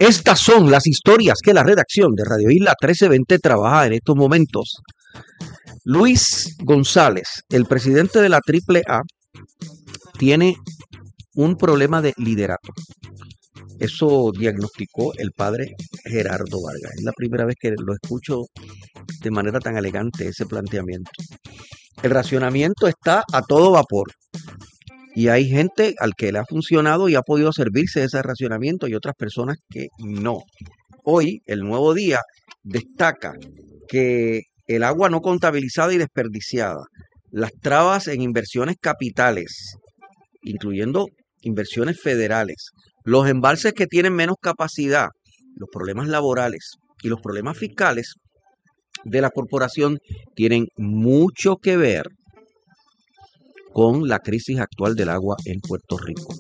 Estas son las historias que la redacción de Radio Isla 1320 trabaja en estos momentos. Luis González, el presidente de la AAA, tiene un problema de liderato. Eso diagnosticó el padre Gerardo Vargas. Es la primera vez que lo escucho de manera tan elegante ese planteamiento. El racionamiento está a todo vapor. Y hay gente al que le ha funcionado y ha podido servirse de ese racionamiento y otras personas que no. Hoy, el Nuevo Día destaca que el agua no contabilizada y desperdiciada, las trabas en inversiones capitales, incluyendo inversiones federales, los embalses que tienen menos capacidad, los problemas laborales y los problemas fiscales de la corporación tienen mucho que ver con la crisis actual del agua en Puerto Rico.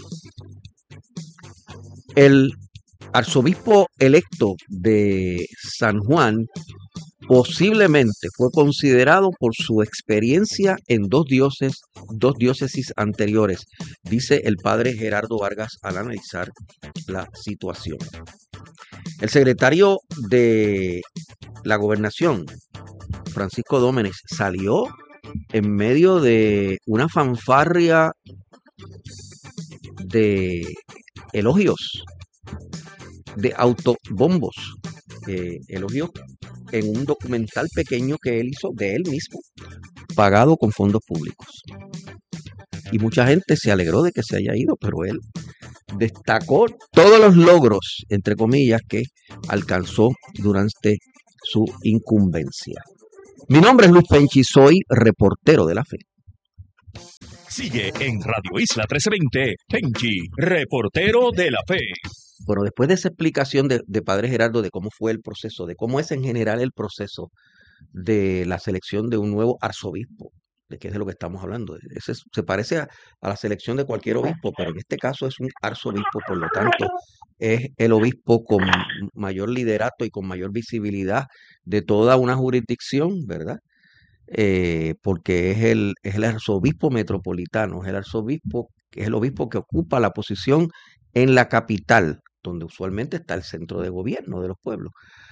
El arzobispo electo de San Juan posiblemente fue considerado por su experiencia en dos diócesis anteriores, dice el padre Gerardo Vargas al analizar la situación. El secretario de la Gobernación, Francisco Dómenes, salió en medio de una fanfarria de elogios, de autobombos, elogios en un documental pequeño que él hizo de él mismo, pagado con fondos públicos. Y mucha gente se alegró de que se haya ido, pero él destacó todos los logros, entre comillas, que alcanzó durante su incumbencia. Mi nombre es Luis Penchi, soy reportero de la fe. Sigue en Radio Isla 1320, Penchi, reportero de la fe. Bueno, después de esa explicación de Padre Gerardo de cómo fue el proceso, de cómo es en general el proceso de la selección de un nuevo arzobispo, de qué es de lo que estamos hablando. Se parece a la selección de cualquier obispo, pero en este caso es un arzobispo, por lo tanto es el obispo con mayor liderato y con mayor visibilidad de toda una jurisdicción, ¿verdad? Porque es el arzobispo metropolitano, es el obispo que ocupa la posición en la capital, donde usualmente está el centro de gobierno de los pueblos.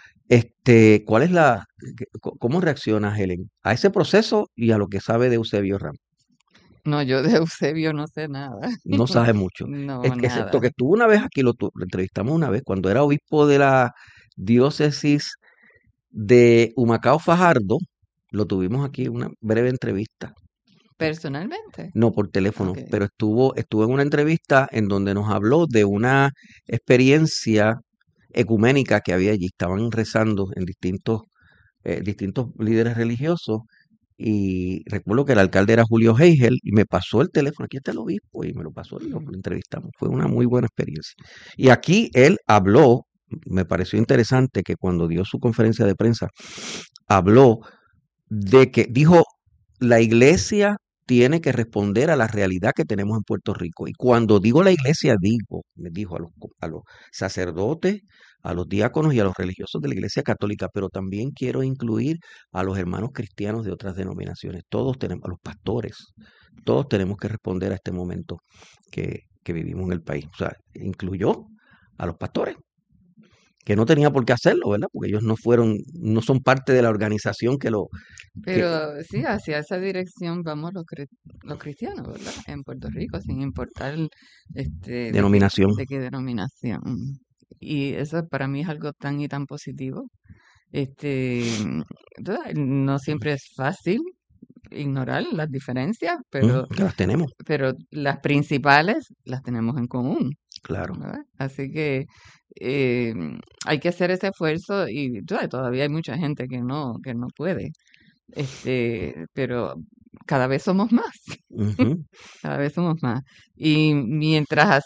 ¿Cómo reacciona Helen a ese proceso y a lo que sabe de Eusebio Ram? No, yo de Eusebio no sé nada. No sabe mucho. No, Excepto nada. que estuvo una vez aquí, lo entrevistamos una vez, cuando era obispo de la diócesis de Humacao Fajardo, lo tuvimos aquí una breve entrevista. ¿Personalmente? No, por teléfono, Ok. pero estuvo en una entrevista en donde nos habló de una experiencia ecuménica que había allí. Estaban rezando en distintos líderes religiosos y recuerdo que el alcalde era Julio Heigel y me pasó el teléfono, aquí está el obispo y me lo pasó y lo entrevistamos. Fue una muy buena experiencia. Y aquí él habló, me pareció interesante que cuando dio su conferencia de prensa, habló de que dijo, la iglesia tiene que responder a la realidad que tenemos en Puerto Rico. Y cuando digo la iglesia, me dijo a los sacerdotes, a los diáconos y a los religiosos de la iglesia católica, pero también quiero incluir a los hermanos cristianos de otras denominaciones. Todos tenemos, a los pastores, todos tenemos que responder a este momento que vivimos en el país. O sea, incluyó a los pastores, que no tenía por qué hacerlo, ¿verdad? Porque ellos no son parte de la organización que Pero sí, hacia esa dirección vamos los cristianos, ¿verdad? En Puerto Rico, sin importar denominación. de qué denominación. Y eso para mí es algo tan y tan positivo. ¿Verdad? No siempre es fácil ignorar las diferencias, pero Que las tenemos, las principales las tenemos en común, claro. ¿verdad? Así que hay que hacer ese esfuerzo y todavía hay mucha gente que no puede. Pero cada vez somos más, Ujú. cada vez somos más. Y mientras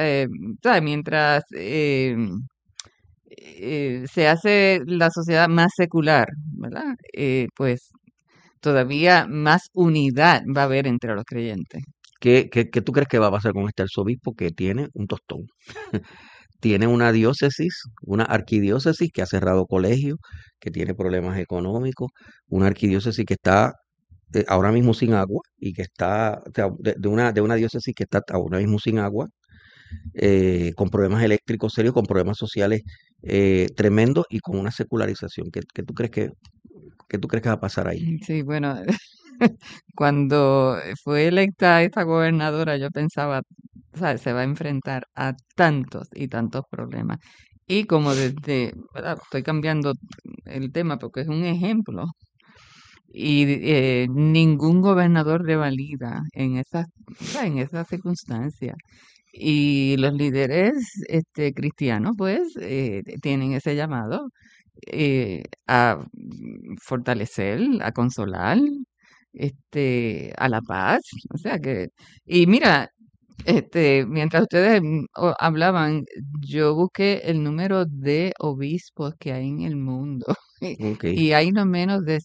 se hace la sociedad más secular, ¿verdad? Pues todavía más unidad va a haber entre los creyentes. ¿Qué tú crees que va a pasar con este arzobispo que tiene un tostón? Tiene una diócesis, una arquidiócesis que ha cerrado colegios, que tiene problemas económicos, una arquidiócesis que está ahora mismo sin agua y que está, o sea, de una diócesis que está ahora mismo sin agua, con problemas eléctricos serios, con problemas sociales tremendos y con una secularización. ¿Qué tú crees qué tú crees que va a pasar ahí? Sí, bueno, cuando fue electa esta gobernadora, yo pensaba, ¿sabes? Se va a enfrentar a tantos y tantos problemas. Y como ¿verdad? Estoy cambiando el tema porque es un ejemplo. Y ningún gobernador revalida ¿sabes? En esas circunstancias. Y los líderes cristianos, pues, tienen ese llamado a fortalecer, a consolar, a la paz. O sea que, y mira, mientras ustedes hablaban, yo busqué el número de obispos que hay en el mundo Ok, y hay no menos de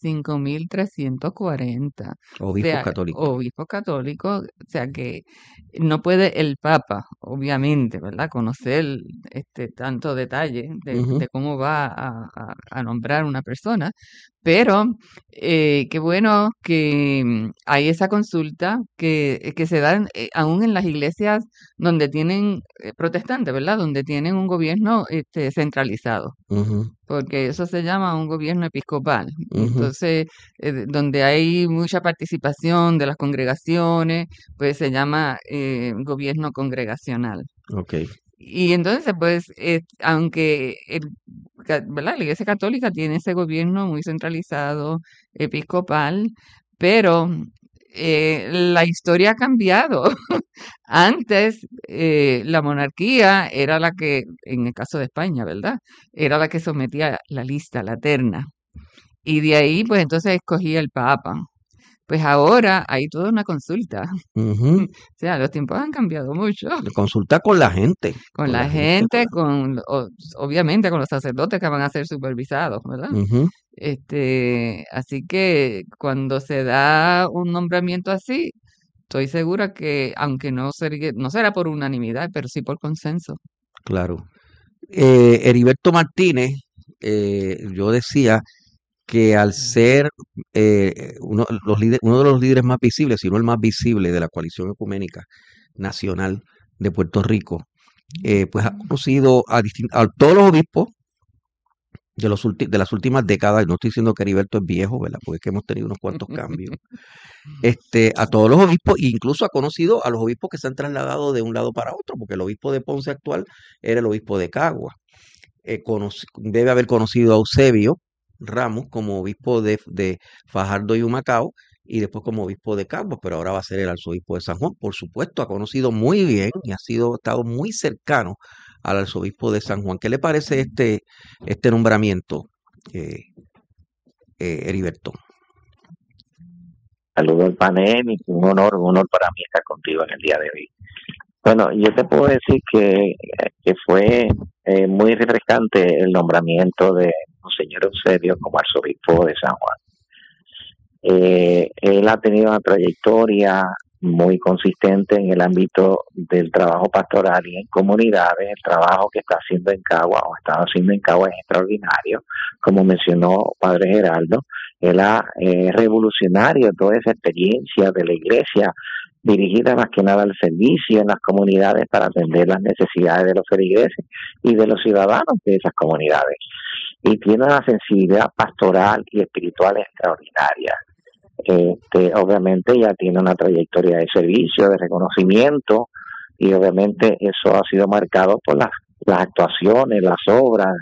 5.340. O obispos sea, católicos. obispos católicos, o sea que no puede el Papa, obviamente, ¿verdad? Conocer tanto detalle Ujú. de cómo va a nombrar una persona, pero qué bueno que hay esa consulta que se da aún en las iglesias donde tienen protestantes, ¿verdad? Donde tienen un gobierno centralizado, Ujú, porque eso se llama un gobierno episcopal. ujú. Entonces, donde hay mucha participación de las congregaciones, pues se llama gobierno congregacional. Ok. Y entonces, pues, aunque ¿verdad? La Iglesia Católica tiene ese gobierno muy centralizado, episcopal, pero la historia ha cambiado. Antes, la monarquía era la que, en el caso de España, ¿verdad? Era la que sometía la lista, la terna. Y de ahí, pues, entonces escogía el Papa. Pues ahora hay toda una consulta. Ujú. O sea, los tiempos han cambiado mucho. Consulta con la gente, Con con la la gente. gente, obviamente con los sacerdotes que van a ser supervisados, ¿verdad? Ujú. Así que cuando se da un nombramiento así, estoy segura que, aunque no será por unanimidad, pero sí por consenso. Claro. Heriberto Martínez, yo decía que al ser uno de los líderes más visibles, si no el más visible de la coalición ecuménica nacional de Puerto Rico, pues ha conocido a todos los obispos de las últimas décadas. No estoy diciendo que Heriberto es viejo, ¿verdad? Porque es que hemos tenido unos cuantos cambios. A todos los obispos, e incluso ha conocido a los obispos que se han trasladado de un lado para otro, porque el obispo de Ponce actual era el obispo de Cagua. Debe haber conocido a Eusebio Ramos como obispo de Fajardo y Humacao y después como obispo de Caguas, pero ahora va a ser el arzobispo de San Juan. Por supuesto, ha conocido muy bien y estado muy cercano al arzobispo de San Juan. ¿Qué le parece este nombramiento, eh, Heriberto? Saludo al panel y un honor para mí estar contigo en el día de hoy. Bueno, yo te puedo decir que fue muy refrescante el nombramiento de Monseñor Eusebio como arzobispo de San Juan. Él ha tenido una trayectoria muy consistente en el ámbito del trabajo pastoral y en comunidades. El trabajo que está haciendo en Cagua o estaba haciendo en Cagua es extraordinario, como mencionó Padre Geraldo. Él ha revolucionario toda esa experiencia de la iglesia dirigida más que nada al servicio en las comunidades para atender las necesidades de los feligreses y de los ciudadanos de esas comunidades. Y tiene una sensibilidad pastoral y espiritual extraordinaria. Obviamente ya tiene una trayectoria de servicio, de reconocimiento, y obviamente eso ha sido marcado por las actuaciones, las obras,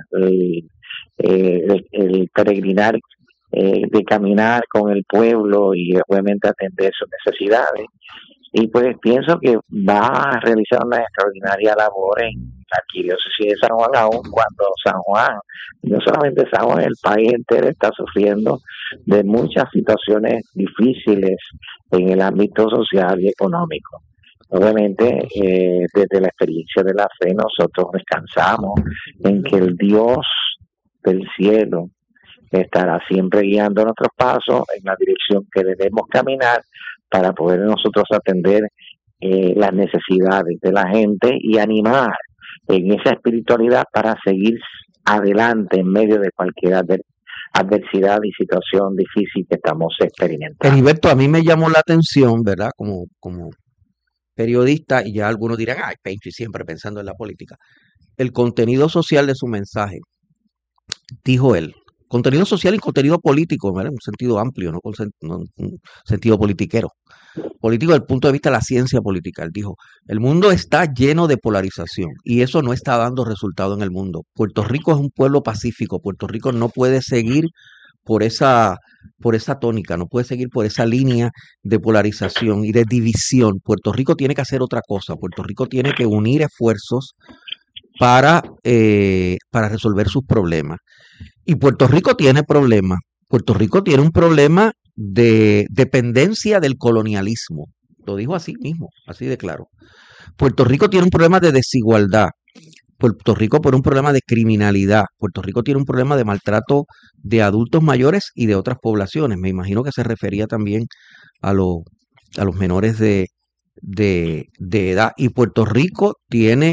el peregrinar, de caminar con el pueblo y obviamente atender sus necesidades. Y pues pienso que va a realizar una extraordinaria labor en la arquidiócesis de San Juan, aún cuando San Juan, no solamente San Juan, el país entero está sufriendo de muchas situaciones difíciles en el ámbito social y económico. Obviamente, desde la experiencia de la fe, nosotros descansamos en que el Dios del cielo estará siempre guiando nuestros pasos en la dirección que debemos caminar para poder nosotros atender las necesidades de la gente y animar en esa espiritualidad para seguir adelante en medio de cualquier adversidad y situación difícil que estamos experimentando. Heriberto, a mí me llamó la atención, ¿verdad? Como periodista, y ya algunos dirán, ay, Penchi siempre pensando en la política. El contenido social de su mensaje, dijo él, contenido social y contenido político, ¿verdad? En un sentido amplio, no un sentido politiquero. Político desde el punto de vista de la ciencia política. Él dijo, el mundo está lleno de polarización y eso no está dando resultado en el mundo. Puerto Rico es un pueblo pacífico. Puerto Rico no puede seguir por esa tónica, no puede seguir por esa línea de polarización y de división. Puerto Rico tiene que hacer otra cosa. Puerto Rico tiene que unir esfuerzos para resolver sus problemas. Y Puerto Rico tiene problemas. Puerto Rico tiene un problema de dependencia del colonialismo. Lo dijo así mismo, así de claro. Puerto Rico tiene un problema de desigualdad. Puerto Rico por un problema de criminalidad. Puerto Rico tiene un problema de maltrato de adultos mayores y de otras poblaciones. Me imagino que se refería también a los menores de edad. Y Puerto Rico tiene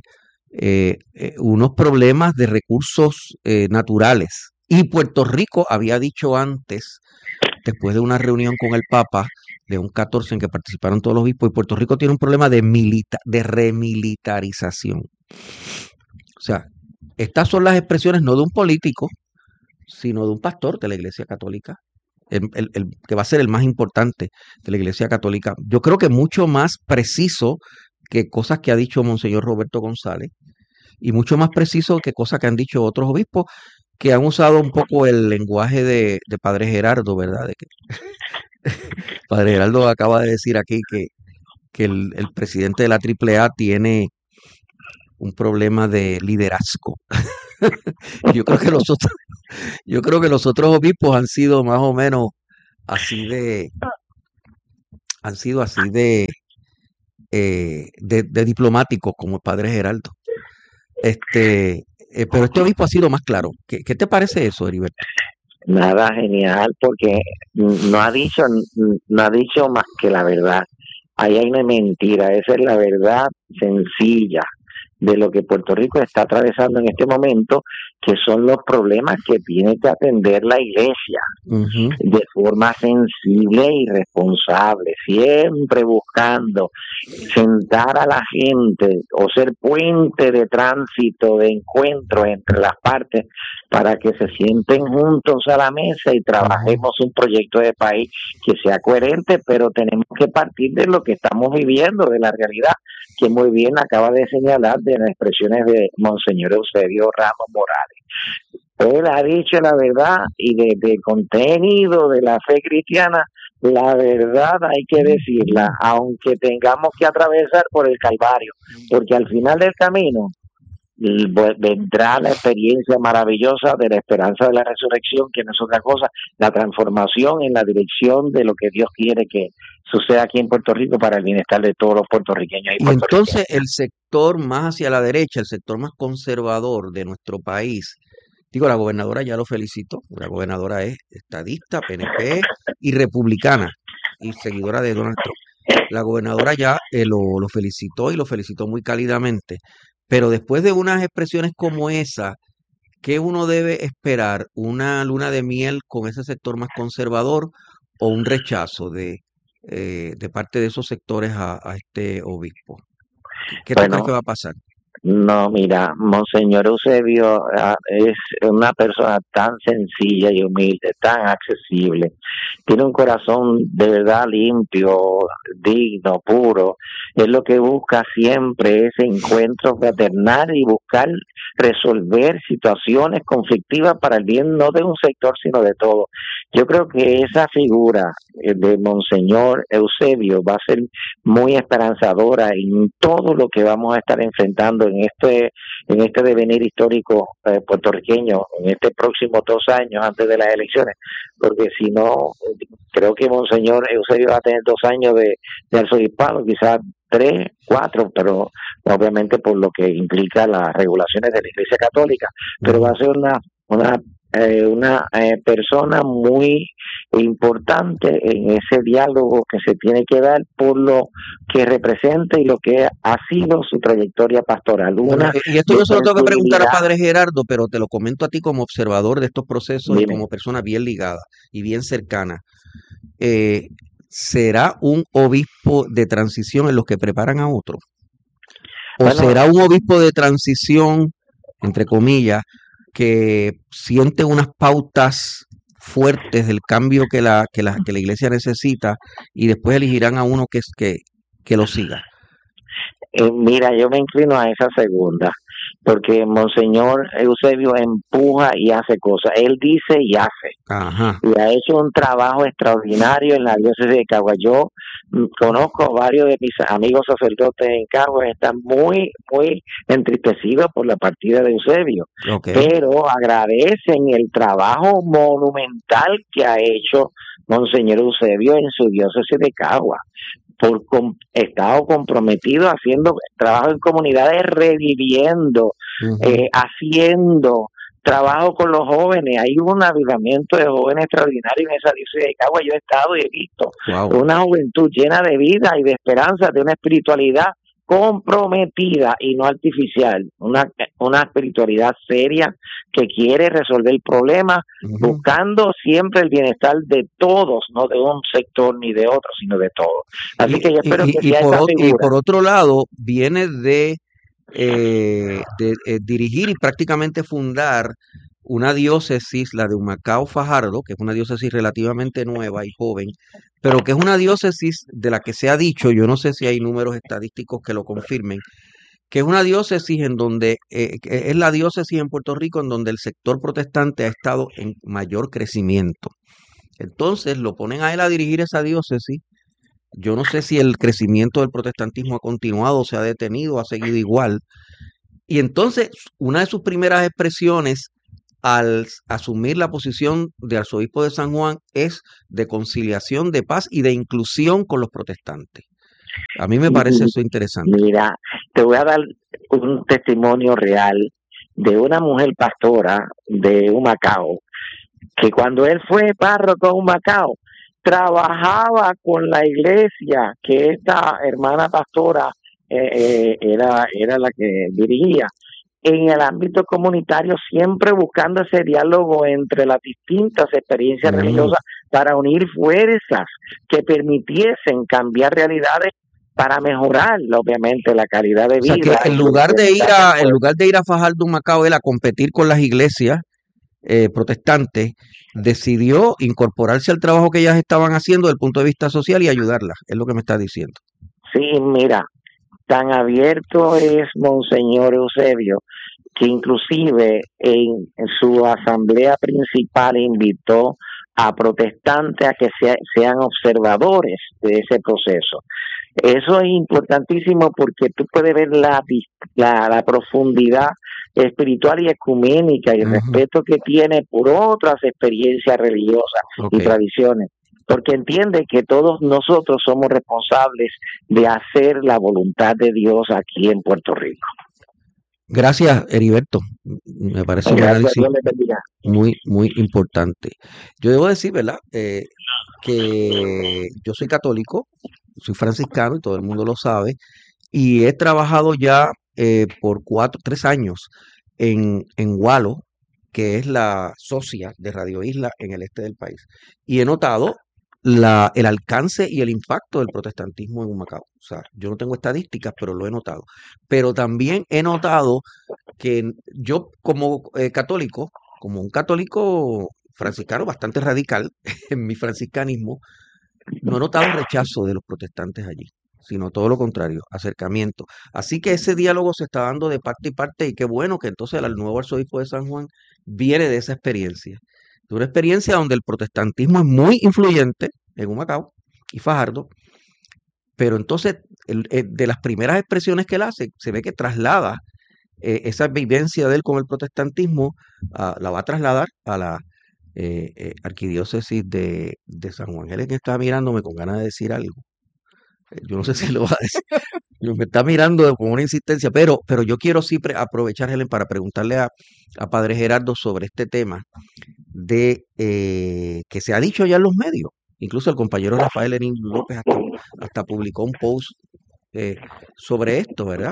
unos problemas de recursos naturales. Y Puerto Rico había dicho antes, después de una reunión con el Papa, de un 14 en que participaron todos los obispos, y Puerto Rico tiene un problema de remilitarización. O sea, estas son las expresiones no de un político, sino de un pastor de la Iglesia Católica, el que va a ser el más importante de la Iglesia Católica. Yo creo que mucho más preciso que cosas que ha dicho Monseñor Roberto González, y mucho más preciso que cosas que han dicho otros obispos, que han usado un poco el lenguaje de Padre Gerardo, ¿verdad? De que Padre Gerardo acaba de decir aquí que el presidente de la AAA tiene un problema de liderazgo. Yo creo que los otros obispos han sido más o menos han sido así de diplomáticos como el Padre Gerardo. Pero este obispo ha sido más claro. ¿Qué te parece eso, Heriberto? Nada, genial, porque no ha dicho más que la verdad. Ahí hay una mentira, esa es la verdad sencilla de lo que Puerto Rico está atravesando en este momento, que son los problemas que tiene que atender la Iglesia de forma sensible y responsable, siempre buscando sentar a la gente o ser puente de tránsito, de encuentro entre las partes para que se sienten juntos a la mesa y trabajemos un proyecto de país que sea coherente, pero tenemos que partir de lo que estamos viviendo, de la realidad, que muy bien acaba de señalar de las expresiones de Monseñor Eusebio Ramos Morales. Él ha dicho la verdad y desde el contenido de la fe cristiana, la verdad hay que decirla, aunque tengamos que atravesar por el Calvario, porque al final del camino vendrá la experiencia maravillosa de la esperanza de la resurrección, que no es otra cosa, la transformación en la dirección de lo que Dios quiere que suceda aquí en Puerto Rico para el bienestar de todos los puertorriqueños. Y entonces el sector más hacia la derecha, el sector más conservador de nuestro país, digo, la gobernadora ya lo felicitó, la gobernadora es estadista, PNP y republicana y seguidora de Donald Trump. La gobernadora ya lo felicitó y lo felicitó muy cálidamente. Pero después de unas expresiones como esa, ¿qué uno debe esperar? ¿Una luna de miel con ese sector más conservador o un rechazo de parte de esos sectores a este obispo? ¿Qué tú crees que va a pasar? No, mira, Monseñor Eusebio es una persona tan sencilla y humilde, tan accesible. Tiene un corazón de verdad limpio, digno, puro. Es lo que busca siempre, ese encuentro fraternal y buscar resolver situaciones conflictivas para el bien no de un sector, sino de todo. Yo creo que esa figura de Monseñor Eusebio va a ser muy esperanzadora en todo lo que vamos a estar enfrentando en este devenir histórico puertorriqueño en este próximo 2 años antes de las elecciones, porque si no, creo que Monseñor Eusebio va a tener 2 años de arzobispado, quizás 3, 4, pero obviamente por lo que implica las regulaciones de la Iglesia Católica, pero va a ser una persona muy importante en ese diálogo que se tiene que dar por lo que representa y lo que ha sido su trayectoria pastoral. Y esto yo se lo tengo que preguntar a Padre Gerardo, pero te lo comento a ti como observador de estos procesos. Dime. Y como persona bien ligada y bien cercana. ¿será un obispo de transición en los que preparan a otro? ¿O Bueno, será un obispo de transición, entre comillas, que siente unas pautas fuertes del cambio que la iglesia necesita y después elegirán a uno que lo siga? mira, yo me inclino a esa segunda, porque Monseñor Eusebio empuja y hace cosas. Él dice y hace. Ajá. Y ha hecho un trabajo extraordinario en la diócesis de Caguas. Yo conozco a varios de mis amigos sacerdotes en Caguas, están muy, muy entristecidos por la partida de Eusebio, Ok. pero agradecen el trabajo monumental que ha hecho Monseñor Eusebio en su diócesis de Caguas. Estado comprometido haciendo trabajo en comunidades, reviviendo, haciendo trabajo con los jóvenes. Hay un avivamiento de jóvenes extraordinario en esa diócesis de Cagua. Yo he estado y he visto una juventud llena de vida y de esperanza, de una espiritualidad comprometida y no artificial, una espiritualidad seria que quiere resolver el problema, buscando siempre el bienestar de todos, no de un sector ni de otro, sino de todos. Así que yo espero que sea esa figura. Y por otro lado, viene de dirigir y prácticamente fundar una diócesis, la de Humacao Fajardo, que es una diócesis relativamente nueva y joven, pero que es una diócesis de la que se ha dicho, yo no sé si hay números estadísticos que lo confirmen, que es una diócesis en donde, es la diócesis en Puerto Rico en donde el sector protestante ha estado en mayor crecimiento. Entonces lo ponen a él a dirigir esa diócesis. Yo no sé si el crecimiento del protestantismo ha continuado, se ha detenido, ha seguido igual. Y entonces, una de sus primeras expresiones al asumir la posición de arzobispo de San Juan es de conciliación, de paz y de inclusión con los protestantes. A mí me parece eso interesante. Mira, te voy a dar un testimonio real de una mujer pastora de Humacao, que cuando él fue párroco de Humacao, trabajaba con la iglesia que esta hermana pastora era la que dirigía en el ámbito comunitario, siempre buscando ese diálogo entre las distintas experiencias religiosas para unir fuerzas que permitiesen cambiar realidades para mejorar, obviamente, la calidad de vida. O sea que en lugar de ir a Fajardo Humacao, él a competir con las iglesias protestantes, decidió incorporarse al trabajo que ellas estaban haciendo desde el punto de vista social y ayudarlas, es lo que me está diciendo. Sí, mira, tan abierto es Monseñor Eusebio que inclusive en su asamblea principal invitó a protestantes a que sean observadores de ese proceso. Eso es importantísimo porque tú puedes ver la profundidad espiritual y ecuménica y el respeto que tiene por otras experiencias religiosas y tradiciones, porque entiende que todos nosotros somos responsables de hacer la voluntad de Dios aquí en Puerto Rico. Gracias, Heriberto. Me parece un análisis muy, muy importante. Yo debo decir, ¿verdad? Que yo soy católico, soy franciscano y todo el mundo lo sabe, y he trabajado ya por 3 años en Gualo, que es la socia de Radio Isla en el este del país, y he notado el alcance y el impacto del protestantismo en Humacao. O sea, yo no tengo estadísticas, pero lo he notado. Pero también he notado que yo como católico, como un católico franciscano bastante radical en mi franciscanismo, no he notado rechazo de los protestantes allí, sino todo lo contrario, acercamiento. Así que ese diálogo se está dando de parte y parte y qué bueno que entonces el nuevo arzobispo de San Juan viene de esa experiencia. De una experiencia donde el protestantismo es muy influyente en Humacao y Fajardo, pero entonces de las primeras expresiones que él hace, se ve que traslada esa vivencia de él con el protestantismo, la va a trasladar a la arquidiócesis de San Juan. Él es que está mirándome con ganas de decir algo. Yo no sé si lo va a decir. Me está mirando con una insistencia, pero yo quiero sí aprovechar, Helen, para preguntarle a Padre Gerardo sobre este tema de que se ha dicho ya en los medios. Incluso el compañero Rafael Lenín López hasta publicó un post sobre esto, ¿verdad?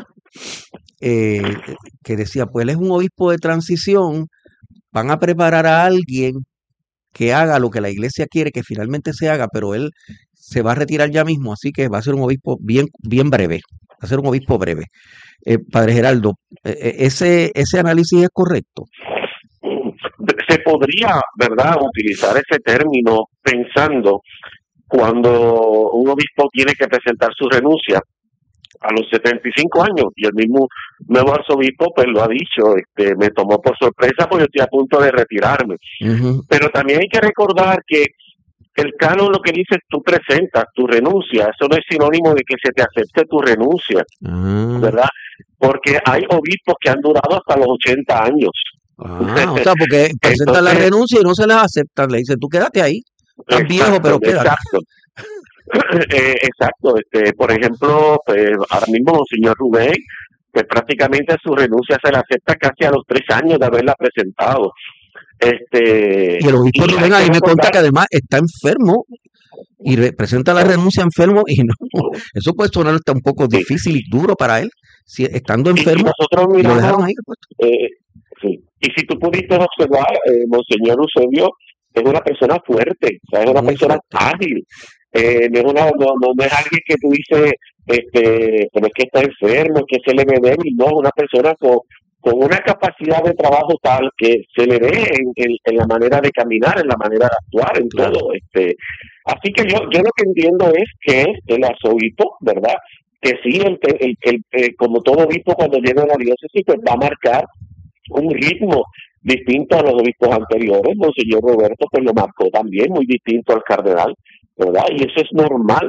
Que decía, pues él es un obispo de transición, van a preparar a alguien que haga lo que la iglesia quiere que finalmente se haga, pero él se va a retirar ya mismo, así que va a ser un obispo bien, bien breve. Va a ser un obispo breve. Padre Geraldo, ese análisis es correcto. Se podría, ¿verdad?, utilizar ese término pensando cuando un obispo tiene que presentar su renuncia a los 75 años, y el mismo nuevo arzobispo pues lo ha dicho, me tomó por sorpresa porque estoy a punto de retirarme. Pero también hay que recordar que el canon lo que dice es tú presentas tu renuncia, eso no es sinónimo de que se te acepte tu renuncia, ¿verdad? Porque hay obispos que han durado hasta los 80 años. O sea, porque presentan la renuncia y no se les aceptan, le dicen tú quédate ahí, estás viejo pero quédate. Exacto, por ejemplo, pues ahora mismo Monseñor Rubén, pues prácticamente su renuncia se la acepta casi a los 3 años de haberla presentado. Y el obispo Rubén ahí me cuenta que además está enfermo y presenta la renuncia enfermo, y no, eso puede sonar hasta un poco difícil y duro para él, si estando enfermo, nosotros miramos, lo dejaron ahí. Sí. Y si tú pudiste observar, Monseñor Eusebio es una persona fuerte, o sea, es una persona ágil. No es alguien que tú dices, pero es que está enfermo, es que se le ve débil, no, es una persona con una capacidad de trabajo tal que se le ve en la manera de caminar, en la manera de actuar, en todo. Así que yo lo que entiendo es que el arzobispo, ¿verdad?, que sí, como todo obispo cuando llega a la diócesis, pues va a marcar un ritmo distinto a los obispos anteriores. Monseñor Roberto pues lo marcó también, muy distinto al cardenal, ¿verdad? Y eso es normal.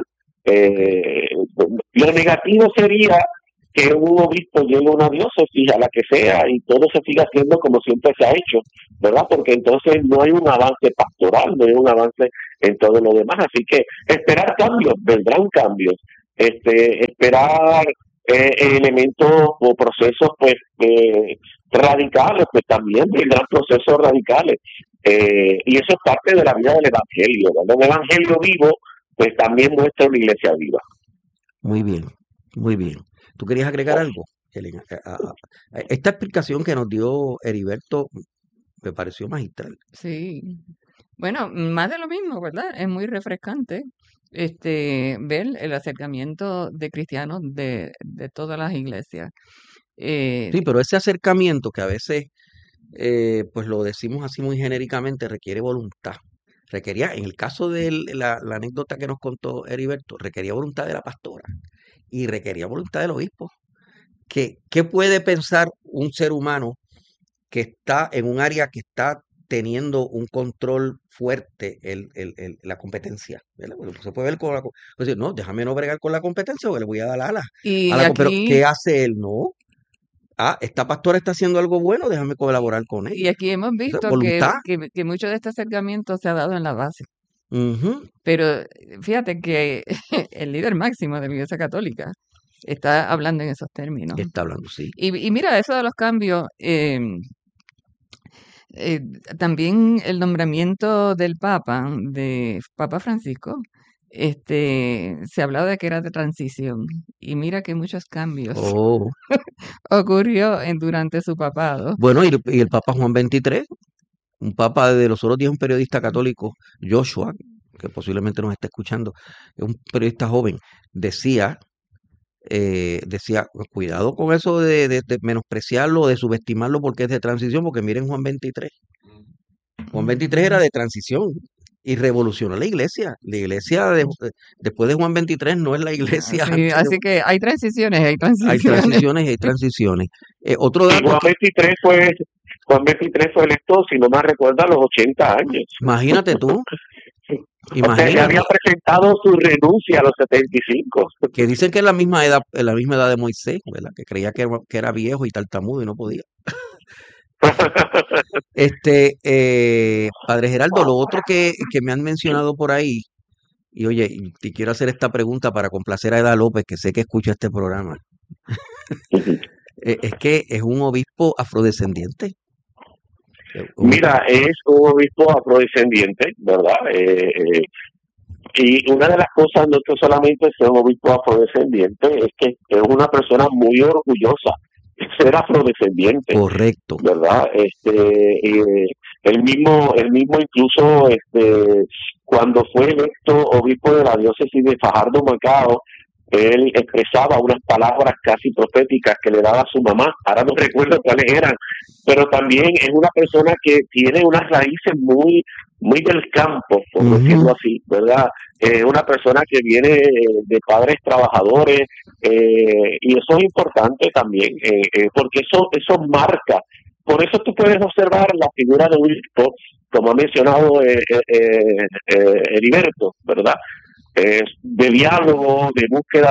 Lo negativo sería que un obispo llegue a una diócesis, a la que sea, y todo se siga haciendo como siempre se ha hecho, ¿verdad? Porque entonces no hay un avance pastoral, no hay un avance en todo lo demás. Así que esperar cambios, vendrán cambios. Esperar elementos o procesos pues radicales, pues también vendrán procesos radicales. Y eso es parte de la vida del evangelio, ¿verdad? Un evangelio vivo pues también muestra una iglesia viva. Muy bien, muy bien. ¿Tú querías agregar algo, Elena? Esta explicación que nos dio Heriberto me pareció magistral. Sí. Bueno, más de lo mismo, ¿verdad? Es muy refrescante ver el acercamiento de cristianos de todas las iglesias. Sí, pero ese acercamiento que a veces, pues lo decimos así muy genéricamente, requiere voluntad. Requería, en el caso de la anécdota que nos contó Heriberto, requería voluntad de la pastora y requería voluntad del obispo. ¿Qué puede pensar un ser humano que está en un área que está teniendo un control fuerte la competencia? Bueno, se puede ver pues, no, déjame no bregar con la competencia porque le voy a dar alas. Pero ¿qué hace él? No. Esta pastora está haciendo algo bueno, déjame colaborar con ella. Y aquí hemos visto que mucho de este acercamiento se ha dado en la base. Pero fíjate que el líder máximo de la Iglesia Católica está hablando en esos términos. Está hablando, sí. Y mira, eso de los cambios, también el nombramiento del Papa, de Papa Francisco, se hablaba de que era de transición. Y mira que muchos cambios ocurrió durante su papado. Bueno, y el Papa Juan XXIII, un papa de los otros días, un periodista católico, Joshua, que posiblemente nos está escuchando, es un periodista joven, decía, cuidado con eso de menospreciarlo, de subestimarlo porque es de transición, porque miren Juan XXIII. Juan XXIII era de transición y revolucionó la iglesia. La iglesia después de Juan XXIII no es la iglesia. Sí, así que hay transiciones, hay transiciones. Hay transiciones y hay transiciones. Otro dato. Juan XXIII fue electo, si no me recuerdo, a los 80 años. Imagínate tú. O sea, ya había presentado su renuncia a los 75. Que dicen que es la misma edad de Moisés, ¿verdad? Que creía que era viejo y tartamudo y no podía. Padre Geraldo, lo otro que me han mencionado por ahí, y oye, te quiero hacer esta pregunta para complacer a Eda López, que sé que escucha este programa, es que es un obispo afrodescendiente. Mira, es un obispo afrodescendiente, ¿verdad? Y una de las cosas no es solamente ser un obispo afrodescendiente, es que es una persona muy orgullosa de ser afrodescendiente. Correcto. ¿Verdad? el mismo incluso cuando fue electo obispo de la diócesis de Fajardo Macao, él expresaba unas palabras casi proféticas que le daba a su mamá. Ahora no recuerdo cuáles eran, pero también es una persona que tiene unas raíces muy del campo, por decirlo así, ¿verdad? Una persona que viene de padres trabajadores, y eso es importante también, porque eso marca. Por eso tú puedes observar la figura de obispo, como ha mencionado Heriberto, ¿verdad? De diálogo, de búsqueda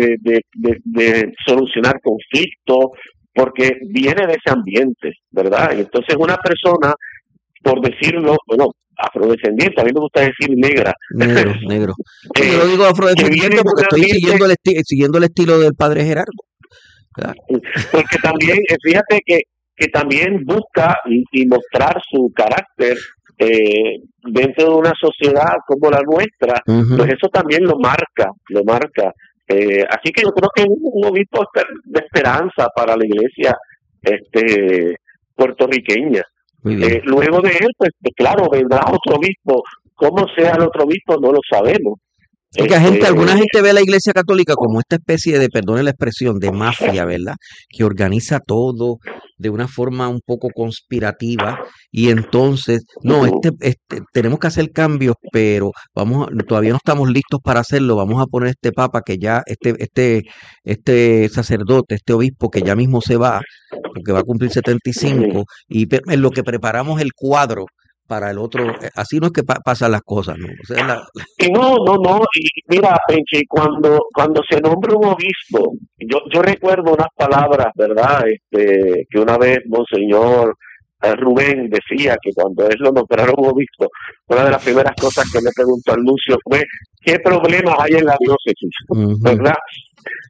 de solucionar conflictos, porque viene de ese ambiente, ¿verdad? Y entonces una persona, por decirlo, bueno, afrodescendiente, a mí me gusta decir negra. Negro. Yo lo digo afrodescendiente porque estoy siguiendo el estilo del padre Gerardo. ¿Verdad? Porque también, fíjate que también busca y mostrar su carácter dentro de una sociedad como la nuestra, pues eso también lo marca. Así que yo creo que es un obispo de esperanza para la iglesia puertorriqueña. Luego de él, pues claro, vendrá otro obispo. ¿Cómo sea el otro obispo? No lo sabemos. Porque alguna gente ve a la Iglesia Católica como esta especie de, perdone la expresión, de mafia, ¿verdad? Que organiza todo de una forma un poco conspirativa y entonces, no, tenemos que hacer cambios, pero todavía no estamos listos para hacerlo. Vamos a poner este papa que ya, este sacerdote, este obispo que ya mismo se va, porque va a cumplir 75, y en lo que preparamos el cuadro para el otro, así no es que pasan las cosas, ¿no? O sea, No, y mira, Penchi, cuando se nombra un obispo, yo recuerdo unas palabras, ¿verdad? Que una vez Monseñor Rubén decía que cuando él lo nombraron obispo, una de las primeras cosas que le preguntó al Lucio fue, ¿qué problemas hay en la diócesis? ¿Verdad?